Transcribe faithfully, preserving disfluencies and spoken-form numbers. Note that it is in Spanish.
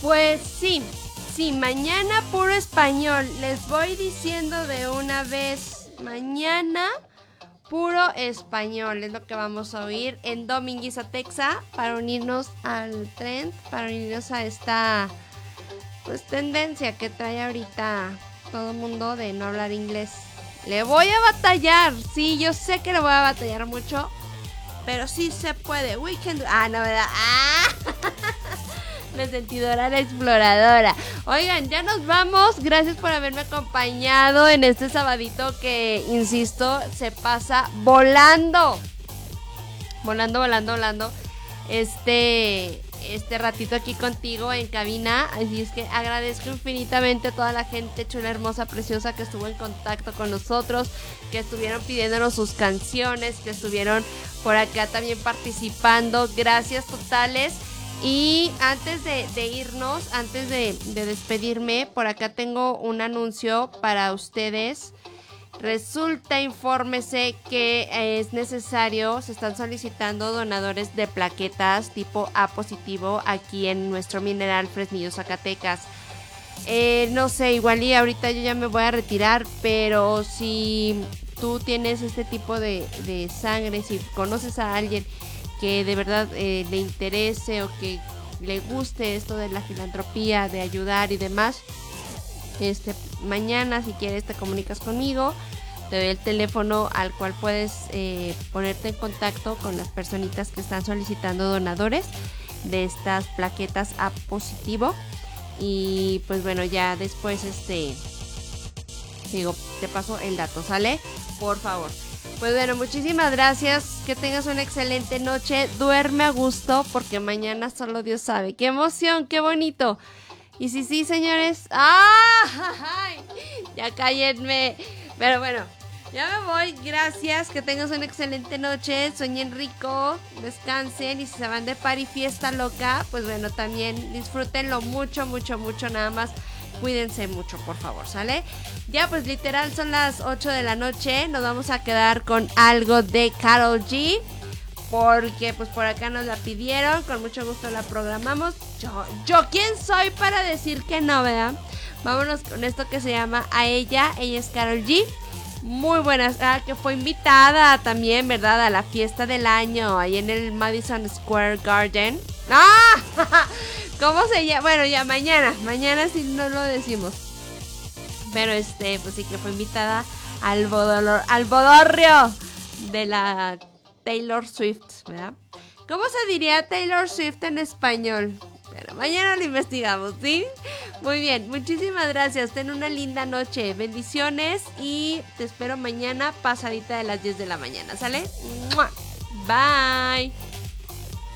Pues sí, sí, mañana puro español. Les voy diciendo de una vez, mañana puro español es lo que vamos a oír en Dominguiza Texa para unirnos al trend, para unirnos a esta pues tendencia que trae ahorita todo el mundo de no hablar inglés. Le voy a batallar, sí, yo sé que le voy a batallar mucho, pero sí se puede. We can do... Ah, no, ¿verdad? Ah, me sentí Dora la exploradora. Oigan, ya nos vamos. Gracias por haberme acompañado en este sabadito que, insisto, se pasa volando. Volando, volando, volando. Este, este ratito aquí contigo en cabina. Así es que agradezco infinitamente a toda la gente chula, hermosa, preciosa que estuvo en contacto con nosotros, que estuvieron pidiéndonos sus canciones, que estuvieron por acá también participando. Gracias totales. Y antes de, de irnos, antes de, de despedirme, por acá tengo un anuncio para ustedes. Resulta, infórmese que es necesario, se están solicitando donadores de plaquetas tipo A positivo aquí en nuestro Mineral Fresnillo, Zacatecas. Eh, no sé, igual y ahorita yo ya me voy a retirar, pero si tú tienes este tipo de, de sangre, si conoces a alguien que de verdad eh, le interese o que le guste esto de la filantropía, de ayudar y demás, este mañana si quieres te comunicas conmigo, te doy el teléfono al cual puedes eh, ponerte en contacto con las personitas que están solicitando donadores de estas plaquetas A positivo. Y pues bueno, ya después este digo, te paso el dato, ¿sale? Por favor. Pues bueno, muchísimas gracias, que tengas una excelente noche, duerme a gusto porque mañana solo Dios sabe. ¡Qué emoción, qué bonito! Y sí, sí, señores, ¡ah! ¡Ay! Ya cállenme. Pero bueno, ya me voy, gracias, que tengas una excelente noche, sueñen rico, descansen y si se van de party, fiesta loca, pues bueno, también disfrútenlo mucho, mucho, mucho, nada más. Cuídense mucho, por favor, ¿sale? Ya pues literal son las ocho de la noche. Nos vamos a quedar con algo de Karol G, porque pues por acá nos la pidieron. Con mucho gusto la programamos. Yo, yo ¿quién soy para decir que no, verdad? Vámonos con esto que se llama A Ella. Ella es Karol G. Muy buenas. Ah, que fue invitada también, ¿verdad? A la fiesta del año ahí en el Madison Square Garden. ¡Ah! ¿Cómo se llama? Bueno, ya mañana, mañana sí no lo decimos. Pero este, pues sí que fue invitada al bodolor, al bodorrio de la Taylor Swift, ¿verdad? ¿Cómo se diría Taylor Swift en español? Pero mañana lo investigamos, ¿sí? Muy bien, muchísimas gracias. Ten una linda noche, bendiciones y te espero mañana pasadita de las diez de la mañana, ¿sale? ¡Mua! Bye.